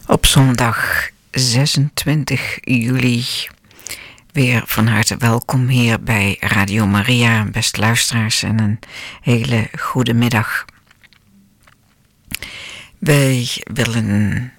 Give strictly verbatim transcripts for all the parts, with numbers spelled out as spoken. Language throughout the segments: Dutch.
Op zondag zesentwintig juli weer van harte welkom hier bij Radio Maria, beste luisteraars, en een hele goede middag. Wij willen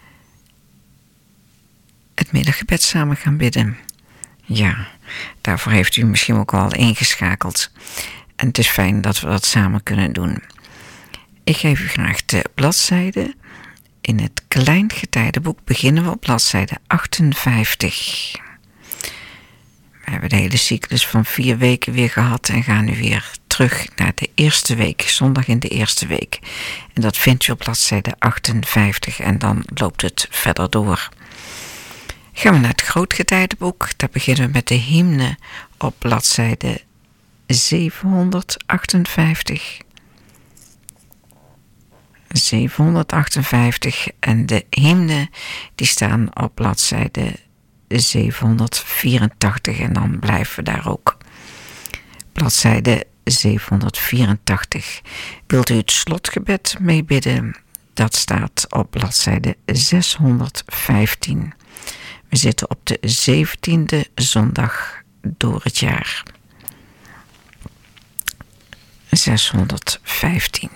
het middaggebed samen gaan bidden. Ja, daarvoor heeft u misschien ook al ingeschakeld. En het is fijn dat we dat samen kunnen doen. Ik geef u graag de bladzijde. In het Kleingetijdenboek beginnen we op bladzijde achtenvijftig. We hebben de hele cyclus van vier weken weer gehad en gaan nu weer terug naar de eerste week, zondag in de eerste week. En dat vindt u op bladzijde achtenvijftig en dan loopt het verder door. Gaan we naar het Grootgetijdenboek, daar beginnen we met de hymne op bladzijde zevenhonderdachtenvijftig. zevenhonderdachtenvijftig en de hymne die staan op bladzijde zevenhonderdvierentachtig en dan blijven we daar ook. Bladzijde zevenhonderdvierentachtig. Wilt u het slotgebed meebidden? Dat staat op bladzijde zeshonderdvijftien. We zitten op de zeventiende zondag door het jaar. zeshonderdvijftien.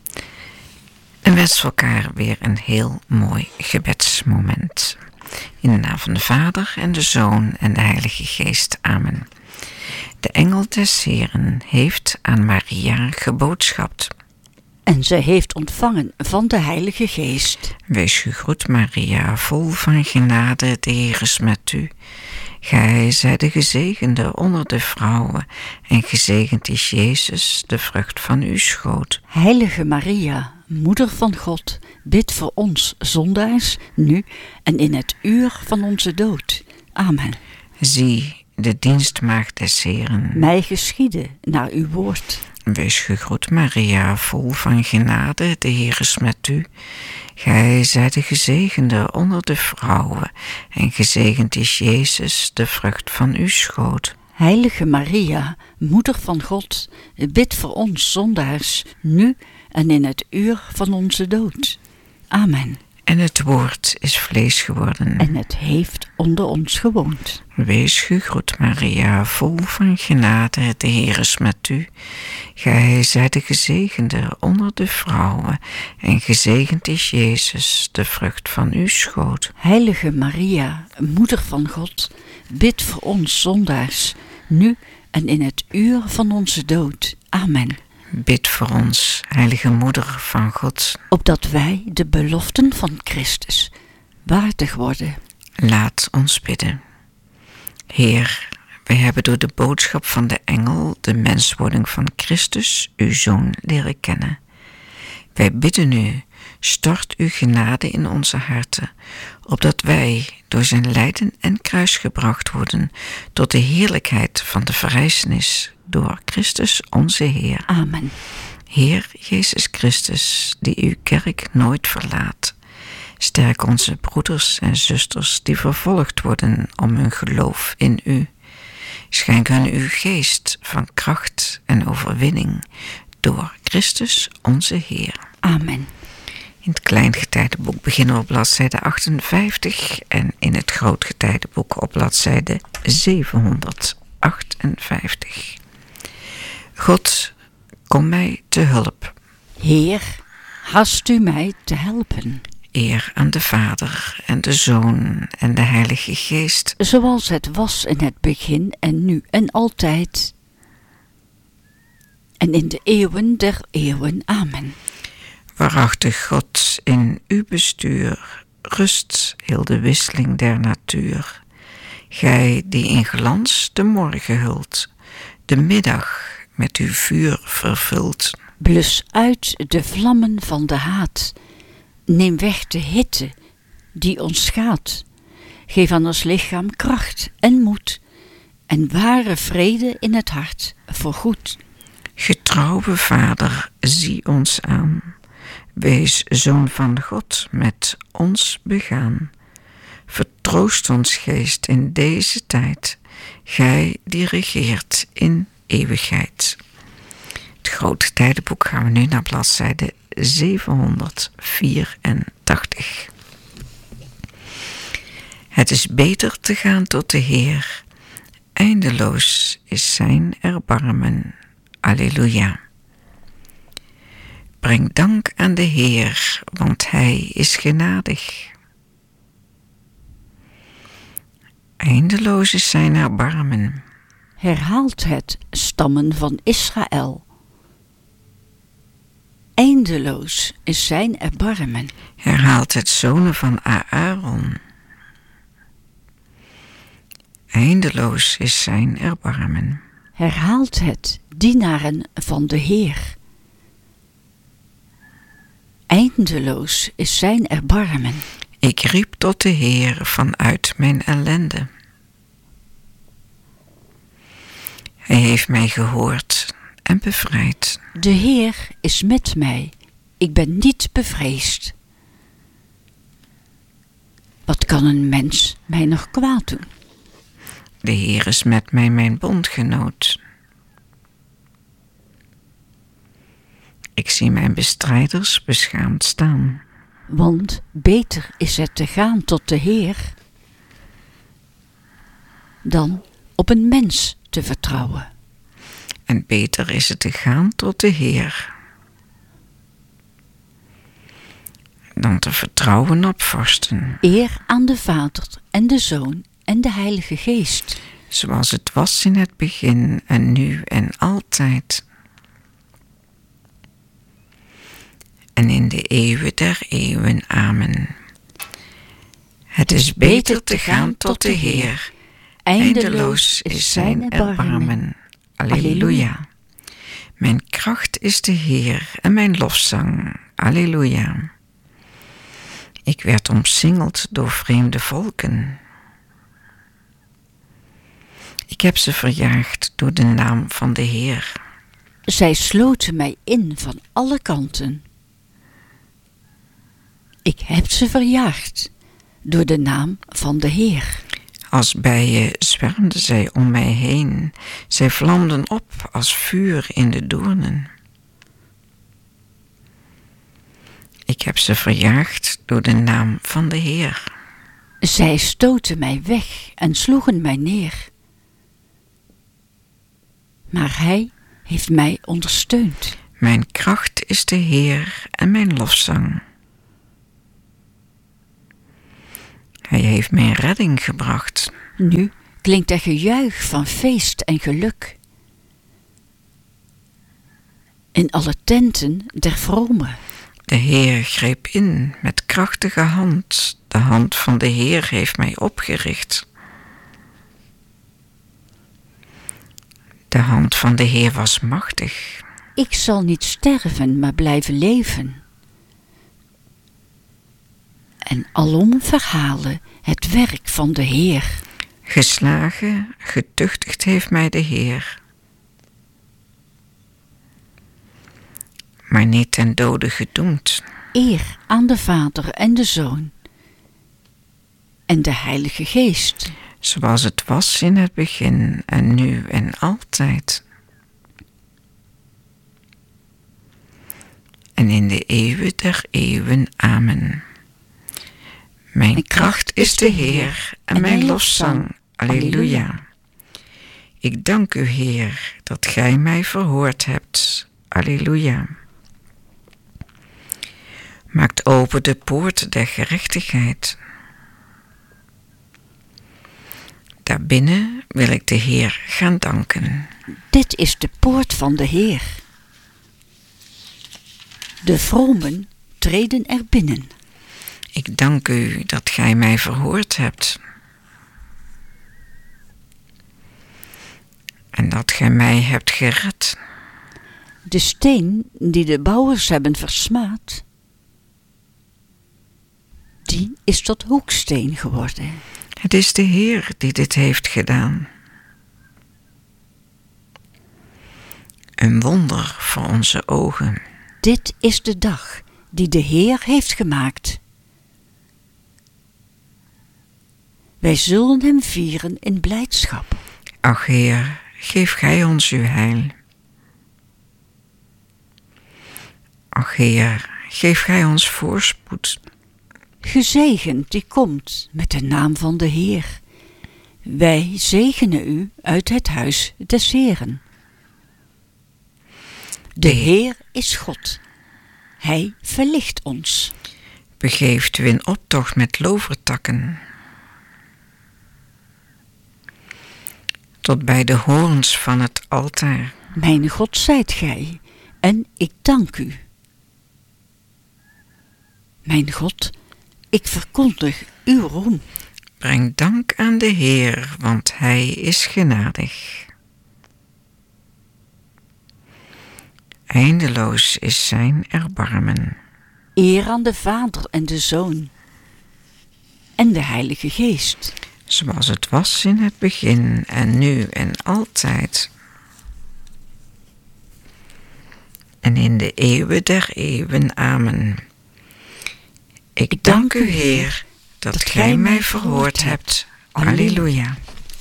En wens elkaar weer een heel mooi gebedsmoment. In de naam van de Vader en de Zoon en de Heilige Geest. Amen. De engel des Heren heeft aan Maria geboodschapt. En zij heeft ontvangen van de Heilige Geest. Wees gegroet, Maria, vol van genade, de Heer is met u. Gij zijt de gezegende onder de vrouwen, en gezegend is Jezus, de vrucht van uw schoot. Heilige Maria, Moeder van God, bid voor ons zondaars, nu en in het uur van onze dood. Amen. Zie, de dienstmaagd des Heren. Mij geschiede naar uw woord. Wees gegroet, Maria, vol van genade, de Heer is met u. Gij zijt de gezegende onder de vrouwen, en gezegend is Jezus, de vrucht van uw schoot. Heilige Maria, Moeder van God, bid voor ons zondaars, nu en in het uur van onze dood. Amen. En het woord is vlees geworden. En het heeft onder ons gewoond. Wees gegroet, Maria, vol van genade, de Heer is met u. Gij zijt de gezegende onder de vrouwen, en gezegend is Jezus, de vrucht van uw schoot. Heilige Maria, Moeder van God, bid voor ons zondaars, nu en in het uur van onze dood. Amen. Bid voor ons, heilige Moeder van God, opdat wij de beloften van Christus waardig worden. Laat ons bidden. Heer, wij hebben door de boodschap van de engel de menswording van Christus, uw Zoon, leren kennen. Wij bidden u, stort uw genade in onze harten, opdat wij door zijn lijden en kruis gebracht worden tot de heerlijkheid van de verrijzenis door Christus onze Heer. Amen. Heer Jezus Christus, die uw kerk nooit verlaat, sterk onze broeders en zusters die vervolgd worden om hun geloof in u. Schenk hun uw geest van kracht en overwinning door Christus onze Heer. Amen. In het Kleingetijdenboek beginnen we op bladzijde achtenvijftig en in het Grootgetijdenboek op bladzijde zevenhonderdachtenvijftig. God, kom mij te hulp. Heer, haast u mij te helpen. Eer aan de Vader en de Zoon en de Heilige Geest. Zoals het was in het begin en nu en altijd. En in de eeuwen der eeuwen. Amen. Waarachtig God, in uw bestuur rust heel de wisseling der natuur. Gij die in glans de morgen hult, de middag met uw vuur vervult. Blus uit de vlammen van de haat. Neem weg de hitte die ons schaadt. Geef aan ons lichaam kracht en moed. En ware vrede in het hart voorgoed. Getrouwe Vader, zie ons aan. Wees Zoon van God met ons begaan. Vertroost ons geest in deze tijd. Gij die regeert in eeuwigheid. Het Grootgetijdenboek gaan we nu naar bladzijde zevenhonderdvierentachtig. Het is beter te gaan tot de Heer. Eindeloos is zijn erbarmen. Alleluia. Breng dank aan de Heer, want hij is genadig. Eindeloos is zijn erbarmen. Herhaalt het, stammen van Israël. Eindeloos is zijn erbarmen. Herhaalt het, zonen van Aaron. Eindeloos is zijn erbarmen. Herhaalt het, dienaren van de Heer. Eindeloos is zijn erbarmen. Ik riep tot de Heer vanuit mijn ellende. Hij heeft mij gehoord en bevrijd. De Heer is met mij. Ik ben niet bevreesd. Wat kan een mens mij nog kwaad doen? De Heer is met mij mijn bondgenoot. Ik zie mijn bestrijders beschaamd staan. Want beter is het te gaan tot de Heer dan op een mens te vertrouwen. En beter is het te gaan tot de Heer dan te vertrouwen op vorsten. Eer aan de Vader en de Zoon en de Heilige Geest. Zoals het was in het begin en nu en altijd. En in de eeuwen der eeuwen. Amen. Het is beter te gaan tot de Heer. Eindeloos is zijn erbarmen. Alleluia. Mijn kracht is de Heer en mijn lofzang. Alleluia. Ik werd omsingeld door vreemde volken. Ik heb ze verjaagd door de naam van de Heer. Zij sloten mij in van alle kanten. Ik heb ze verjaagd door de naam van de Heer. Als bijen zwermden zij om mij heen. Zij vlamden op als vuur in de doornen. Ik heb ze verjaagd door de naam van de Heer. Zij stoten mij weg en sloegen mij neer. Maar hij heeft mij ondersteund. Mijn kracht is de Heer en mijn lofzang. Hij heeft mijn redding gebracht. Nu klinkt er gejuich van feest en geluk. In alle tenten der vromen. De Heer greep in met krachtige hand. De hand van de Heer heeft mij opgericht. De hand van de Heer was machtig. Ik zal niet sterven, maar blijven leven. En alom verhalen het werk van de Heer. Geslagen, getuchtigd heeft mij de Heer. Maar niet ten dode gedoemd. Eer aan de Vader en de Zoon en de Heilige Geest. Zoals het was in het begin en nu en altijd. En in de eeuwen der eeuwen. Amen. Mijn kracht is de Heer en mijn lofzang. Alleluia. Ik dank u, Heer, dat gij mij verhoord hebt. Alleluia. Maakt open de poort der gerechtigheid. Daarbinnen wil ik de Heer gaan danken. Dit is de poort van de Heer. De vromen treden er binnen. Ik dank u dat gij mij verhoord hebt. En dat gij mij hebt gered. De steen die de bouwers hebben versmaad, die is tot hoeksteen geworden. Het is de Heer die dit heeft gedaan. Een wonder voor onze ogen. Dit is de dag die de Heer heeft gemaakt. Wij zullen hem vieren in blijdschap. Ach Heer, geef gij ons uw heil. Ach Heer, geef gij ons voorspoed. gezegend die komt met de naam van de Heer. Wij zegenen u uit het huis des Heeren. De Heer is God. Hij verlicht ons. Begeeft u in optocht met lovertakken tot bij de hoorns van het altaar. Mijn God zijt gij, en ik dank u. Mijn God, ik verkondig uw roem. Breng dank aan de Heer, want hij is genadig. Eindeloos is zijn erbarmen. Eer aan de Vader en de Zoon en de Heilige Geest. Zoals het was in het begin en nu en altijd. En in de eeuwen der eeuwen. Amen. Ik, Ik dank u, Heer, dat, dat gij mij verhoord hebt. Halleluja.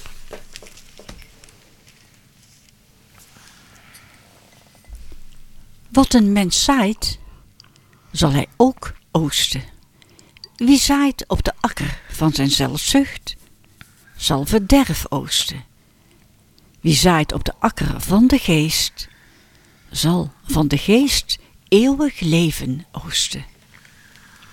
Wat een mens zaait, zal hij ook oosten. Wie zaait op de akker van zijn zelfzucht, zal verderf oosten. Wie zaait op de akker van de geest, zal van de geest eeuwig leven oosten.